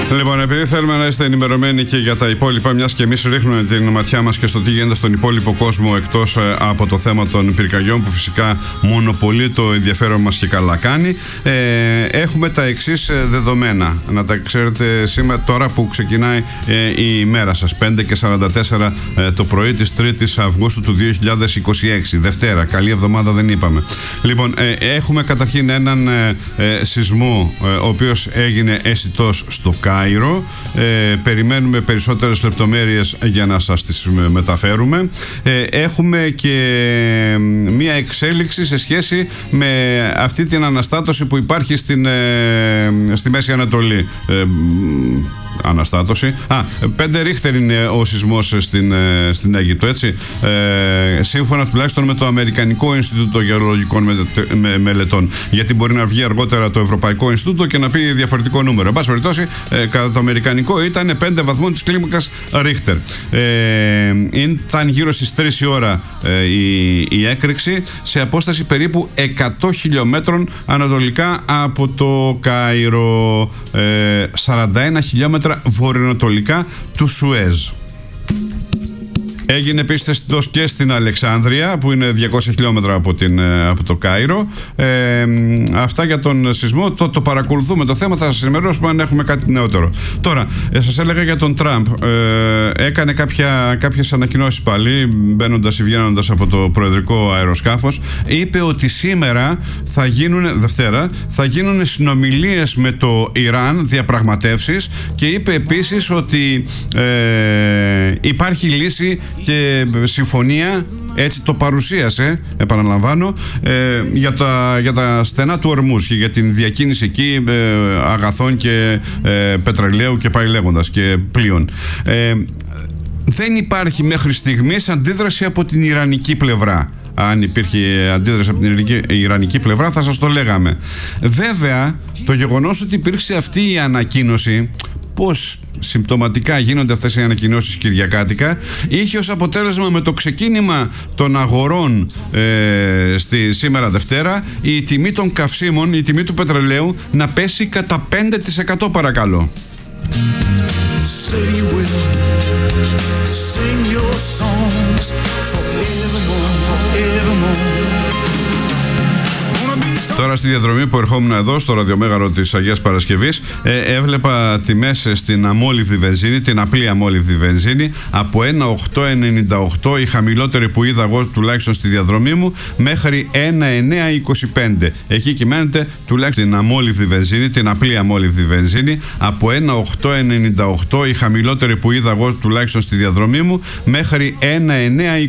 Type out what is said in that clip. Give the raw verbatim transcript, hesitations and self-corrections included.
Λοιπόν, επειδή θέλουμε να είστε ενημερωμένοι και για τα υπόλοιπα, μιας και εμείς ρίχνουμε την ματιά μας και στο τι γίνεται στον υπόλοιπο κόσμο, εκτός ε, από το θέμα των πυρκαγιών που φυσικά μονοπολεί το ενδιαφέρον μας και καλά κάνει, ε, έχουμε τα εξής δεδομένα. Να τα ξέρετε σήμερα, τώρα που ξεκινάει ε, η ημέρα σας, πέντε και σαράντα τέσσερα ε, το πρωί της τρίτης Αυγούστου του δύο χιλιάδες είκοσι έξι, Δευτέρα. Καλή εβδομάδα δεν είπαμε. Λοιπόν, ε, έχουμε καταρχήν έναν ε, ε, σεισμό, ε, ο οποίος έγινε αισθητός στο Κάιρο. Ε, περιμένουμε περισσότερες λεπτομέρειες για να σας τις μεταφέρουμε. Ε, έχουμε και μία εξέλιξη σε σχέση με αυτή την αναστάτωση που υπάρχει στην, ε, στη Μέση Ανατολή. Ε, Αναστάτωση. Α, πέντε ρίχτερ είναι ο σεισμός στην, στην Αίγυπτο, έτσι. Ε, σύμφωνα τουλάχιστον με το Αμερικανικό Ινστιτούτο Γεωλογικών με, Μελετών. Γιατί μπορεί να βγει αργότερα το Ευρωπαϊκό Ινστιτούτο και να πει διαφορετικό νούμερο. Εν πάση περιπτώσει, ε, κατά το Αμερικανικό ήταν πέντε βαθμών της κλίμακας Ρίχτερ. Ε, ήταν γύρω στις τρεις η ώρα ε, η, η έκρηξη, σε απόσταση περίπου εκατό χιλιόμετρων ανατολικά από το Κάιρο. Ε, σαράντα ένα χιλιόμετρα βορειοανατολικά του Σουέζ. Έγινε επίσης αισθητός και στην Αλεξάνδρεια, που είναι διακόσια χιλιόμετρα από, την, από το Κάιρο. Ε, αυτά για τον σεισμό. Το, το παρακολουθούμε το θέμα, θα σας ενημερώσουμε αν έχουμε κάτι νεότερο. Τώρα, ε, σας έλεγα για τον Τραμπ. Ε, έκανε κάποια, κάποιες ανακοινώσεις πάλι, μπαίνοντας ή βγαίνοντας από το προεδρικό αεροσκάφος. Είπε ότι σήμερα θα γίνουν, Δευτέρα, θα γίνουν συνομιλίες με το Ιράν, διαπραγματεύσεις, και είπε επίσης ότι ε, υπάρχει λύση και συμφωνία, έτσι το παρουσίασε, επαναλαμβάνω, ε, για, τα, για τα στενά του Ορμούζ και για την διακίνηση εκεί ε, αγαθών και ε, πετρελαίου και πάει λέγοντας, και πλοίων. Ε, δεν υπάρχει μέχρι στιγμής αντίδραση από την ιρανική πλευρά. Αν υπήρχε αντίδραση από την ιρανική πλευρά θα σας το λέγαμε. Βέβαια, το γεγονός ότι υπήρξε αυτή η ανακοίνωση, πώς συμπτωματικά γίνονται αυτές οι ανακοινώσεις κυριακάτικα, είχε ως αποτέλεσμα με το ξεκίνημα των αγορών ε, στη, σήμερα Δευτέρα, η τιμή των καυσίμων, η τιμή του πετρελαίου να πέσει κατά πέντε τοις εκατό, παρακαλώ. Τώρα στη διαδρομή που ερχόμουν εδώ στο ραδιομέγαρο της Αγίας Παρασκευής, ε, έβλεπα τιμές στην αμόλυβδη βενζίνη, την απλή αμόλυβδη βενζίνη, από ένα οκτώ ενενήντα οκτώ, η χαμηλότερη που είδα εγώ τουλάχιστον στη διαδρομή μου, μέχρι ένα εννέα είκοσι πέντε. Εκεί κυμαίνεται τουλάχιστον την αμόλυβδη βενζίνη, την απλή αμόλυβδη βενζίνη, από ένα οκτώ ενενήντα οκτώ, η χαμηλότερη που είδα εγώ τουλάχιστον στη διαδρομή μου, μέχρι ένα εννέα είκοσι πέντε.